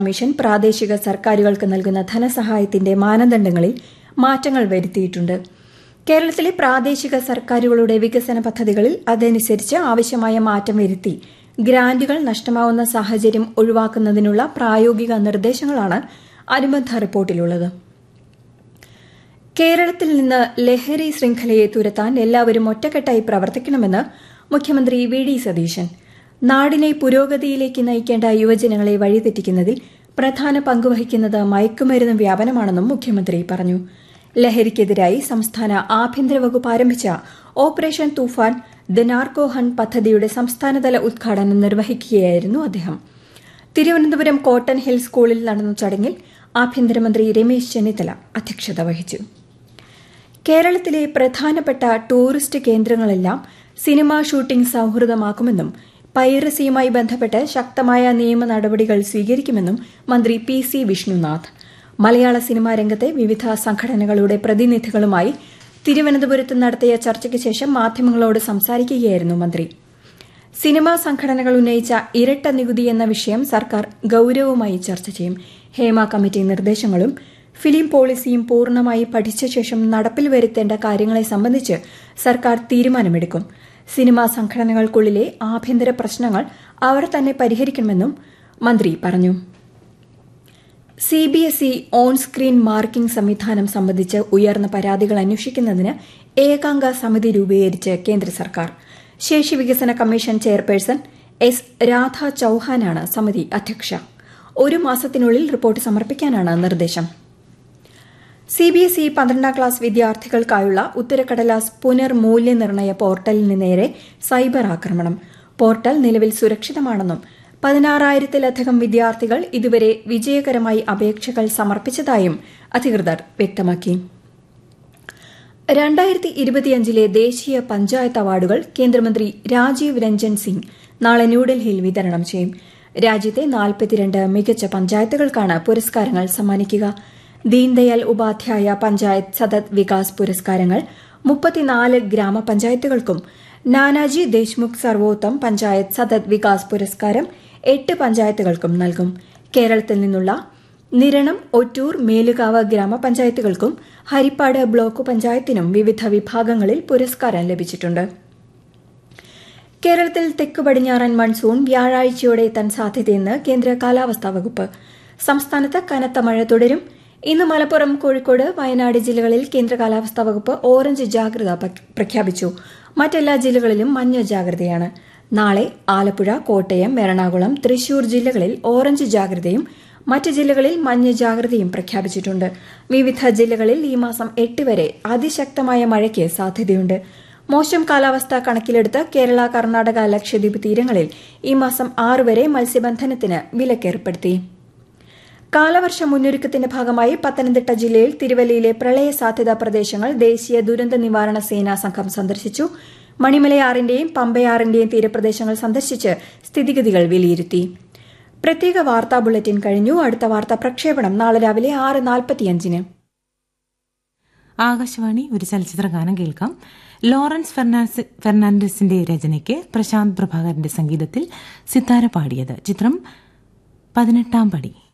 Commission പ്രാദേശിക സർക്കാരുകൾക്ക് നൽകുന്ന ധനസഹായത്തിന്റെ മാനദണ്ഡങ്ങളിൽ മാറ്റങ്ങൾ വരുത്തിയിട്ടുണ്ട്. കേരളത്തിലെ പ്രാദേശിക സർക്കാരുകളുടെ വികസന പദ്ധതികളിൽ അതനുസരിച്ച് ആവശ്യമായ മാറ്റം വരുത്തി ഗ്രാന്റുകൾ നഷ്ടമാവുന്ന സാഹചര്യം ഒഴിവാക്കുന്നതിനുള്ള പ്രായോഗിക നിർദ്ദേശങ്ങളാണ് അനുബന്ധ റിപ്പോർട്ടിലുള്ളത്. കേരളത്തിൽ നിന്ന് ലഹരി ശൃംഖലയെ തുരത്താൻ എല്ലാവരും ഒറ്റക്കെട്ടായി പ്രവർത്തിക്കണമെന്ന് മുഖ്യമന്ത്രി വി.ഡി. സതീശൻ. നാടിനെ പുരോഗതിയിലേക്ക് നയിക്കേണ്ട യുവജനങ്ങളെ വഴിതെറ്റിക്കുന്നതിൽ പ്രധാന പങ്കുവഹിക്കുന്നത് മയക്കുമരുന്ന് വ്യാപനമാണെന്നും മുഖ്യമന്ത്രി പറഞ്ഞു. ലഹരിക്കെതിരായി സംസ്ഥാന ആഭ്യന്തര വകുപ്പ് ആരംഭിച്ച operation Toofan the narco hunt പദ്ധതിയുടെ സംസ്ഥാനതല ഉദ്ഘാടനം നിർവഹിക്കുകയായിരുന്നു അദ്ദേഹം. തിരുവനന്തപുരം കോട്ടൺ ഹിൽ സ്കൂളിൽ നടന്ന ചടങ്ങിൽ ആഭ്യന്തരമന്ത്രി രമേശ് ചെന്നിത്തല അധ്യക്ഷത വഹിച്ചു. കേരളത്തിലെ പ്രധാനപ്പെട്ട ടൂറിസ്റ്റ് കേന്ദ്രങ്ങളെല്ലാം സിനിമാ ഷൂട്ടിംഗ് സൌഹൃദമാക്കുമെന്നും പൈറസിയുമായി ബന്ധപ്പെട്ട് ശക്തമായ നിയമ നടപടികൾ സ്വീകരിക്കുമെന്നും മന്ത്രി പി.സി. വിഷ്ണുനാഥ്. മലയാള സിനിമാ രംഗത്തെ വിവിധ സംഘടനകളുടെ പ്രതിനിധികളുമായി തിരുവനന്തപുരത്ത് നടത്തിയ ചർച്ചയ്ക്ക് ശേഷം മാധ്യമങ്ങളോട് സംസാരിക്കുകയായിരുന്നു മന്ത്രി. സിനിമാ സംഘടനകൾ ഉന്നയിച്ച ഇരട്ട നികുതി എന്ന വിഷയം സർക്കാർ ഗൌരവമായി ചർച്ച ചെയ്യും. ഹേമ കമ്മിറ്റി നിർദ്ദേശങ്ങളും ഫിലിം പോളിസിയും പൂർണ്ണമായി പഠിച്ച ശേഷം നടപ്പിൽ വരുത്തേണ്ട കാര്യങ്ങളെ സംബന്ധിച്ച് സർക്കാർ തീരുമാനമെടുക്കും. സിനിമാ സംഘടനകൾക്കുള്ളിലെ ആഭ്യന്തര പ്രശ്നങ്ങൾ അവർ തന്നെ പരിഹരിക്കണമെന്നും മന്ത്രി പറഞ്ഞു. സിബിഎസ്ഇ ഓൺ സ്ക്രീൻ മാർക്കിംഗ് സംവിധാനം സംബന്ധിച്ച് ഉയർന്ന പരാതികൾ അന്വേഷിക്കുന്നതിന് ഏകാംഗ സമിതി രൂപീകരിച്ച് കേന്ദ്ര സർക്കാർ. ശേഷി വികസന കമ്മീഷൻ ചെയർപേഴ്സൺ എസ്. രാധ ചൌഹാനാണ് സമിതി അധ്യക്ഷ. 1 മാസത്തിനുള്ളിൽ റിപ്പോർട്ട് സമർപ്പിക്കാനാണ് നിർദ്ദേശം. സിബിഎസ്ഇ 12ാം ക്ലാസ് വിദ്യാർത്ഥികൾക്കായുള്ള ഉത്തരക്കടലാസ് പുനർമൂല്യനിർണ്ണയ പോർട്ടലിന് നേരെ സൈബർ ആക്രമണം. പോർട്ടൽ നിലവിൽ സുരക്ഷിതമാണെന്നും 16,000-ലധികം വിദ്യാർത്ഥികൾ ഇതുവരെ വിജയകരമായി അപേക്ഷകൾ സമർപ്പിച്ചതായും അധികൃതർ വ്യക്തമാക്കി. 2025 ദേശീയ പഞ്ചായത്ത് അവാർഡുകൾ കേന്ദ്രമന്ത്രി രാജീവ് രഞ്ജൻ സിംഗ് നാളെ ന്യൂഡൽഹിയിൽ വിതരണം ചെയ്യും. രാജ്യത്തെ 42 മികച്ച പഞ്ചായത്തുകൾക്കാണ് പുരസ്കാരങ്ങൾ സമ്മാനിക്കുക. ദീൻദയാൽ ഉപാധ്യായ പഞ്ചായത്ത് സതത് വികാസ് പുരസ്കാരങ്ങൾ 34 ഗ്രാമപഞ്ചായത്തുകൾക്കും നാനാജി ദേശ്മുഖ് സർവോത്തം പഞ്ചായത്ത് സതത് വികാസ് പുരസ്കാരം 8 പഞ്ചായത്തുകൾക്കും നൽകും. കേരളത്തിൽ നിന്നുള്ള നിരണം, ഒറ്റൂർ, മേലുകാവ് ഗ്രാമപഞ്ചായത്തുകൾക്കും ഹരിപ്പാട് ബ്ലോക്ക് പഞ്ചായത്തിനും വിവിധ വിഭാഗങ്ങളിൽ പുരസ്കാരം ലഭിച്ചിട്ടുണ്ട്. കേരളത്തിൽ തെക്ക് പടിഞ്ഞാറൻ മൺസൂൺ വ്യാഴാഴ്ചയോടെ എത്താൻ സാധ്യതയെന്ന് കേന്ദ്ര കാലാവസ്ഥാ വകുപ്പ്. സംസ്ഥാനത്ത് കനത്ത മഴ തുടരും. ഇന്ന് മലപ്പുറം, കോഴിക്കോട്, വയനാട് ജില്ലകളിൽ കേന്ദ്ര കാലാവസ്ഥാ വകുപ്പ് ഓറഞ്ച് ജാഗ്രത പ്രഖ്യാപിച്ചു. മറ്റെല്ലാ ജില്ലകളിലും മഞ്ഞ ജാഗ്രതയാണ്. നാളെ ആലപ്പുഴ, കോട്ടയം, എറണാകുളം, തൃശൂർ ജില്ലകളിൽ ഓറഞ്ച് ജാഗ്രതയും മറ്റ് ജില്ലകളിൽ മഞ്ഞ ജാഗ്രതയും പ്രഖ്യാപിച്ചിട്ടുണ്ട്. വിവിധ ജില്ലകളിൽ ഈ മാസം 8 വരെ അതിശക്തമായ മഴയ്ക്ക് സാധ്യതയുണ്ട്. മോശം കാലാവസ്ഥ കണക്കിലെടുത്ത് കേരള, കർണാടക, ലക്ഷദ്വീപ് തീരങ്ങളിൽ ഈ മാസം 6 വരെ മത്സ്യബന്ധനത്തിന് വിലക്കേർപ്പെടുത്തി. കാലവർഷ മുന്നൊരുക്കത്തിന്റെ ഭാഗമായി പത്തനംതിട്ട ജില്ലയിൽ തിരുവല്ലയിലെ പ്രളയ സാധ്യതാ പ്രദേശങ്ങൾ ദേശീയ ദുരന്ത നിവാരണ സേനാ സംഘം സന്ദർശിച്ചു. മണിമലയാറിന്റെയും പമ്പയാറിന്റെയും തീരപ്രദേശങ്ങൾ സന്ദർശിച്ച് സ്ഥിതിഗതികൾ വിലയിരുത്തി. പ്രത്യേക വാർത്താ ബുള്ളറ്റിൻ കഴിഞ്ഞു. അടുത്ത വാർത്താ പ്രക്ഷേപണം നാളെ രാവിലെ 6:45. ആകാശവാണി. ഒരു ചലച്ചിത്ര ഗാനം കേൾക്കാം. ലോറൻസ് ഫെർണാണ്ടസിന്റെ രചനയ്ക്ക് പ്രശാന്ത് പ്രഭാകരന്റെ സംഗീതത്തിൽ സിത്താര പാടിയത്. ചിത്രം 18-ാം പടി.